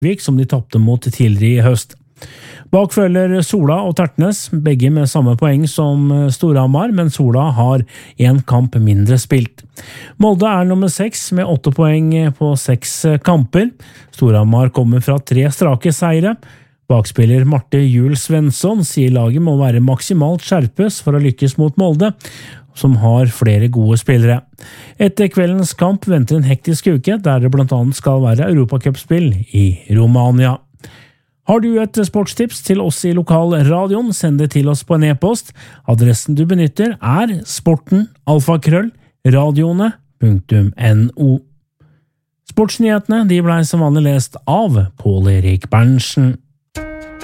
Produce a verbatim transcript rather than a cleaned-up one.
Vik som de tappte mot tidligere i høst. Bak følger Sola og Tertnes, begge med samme poeng som Storhamar, men Sola har en kamp mindre spilt. Molde er nummer seks med åtte poeng på seks kamper. Storhamar kommer fra tre strake seire. Bakspiller Marte Juel Svensson sier laget må være maksimalt skjerpes for å lykkes mot Molde, som har flere gode spillere. Etter kveldens kamp venter en hektisk uke, der det blant annet skal være Europacupspill i Romania. Har du et sportstips til oss i lokalradioen, send det til oss på en e-post. Adressen du benytter er sporten alfakrøll radioene punktum no. Sportsnyhetene de ble som vanlig lest av Pål Erik Berntsen.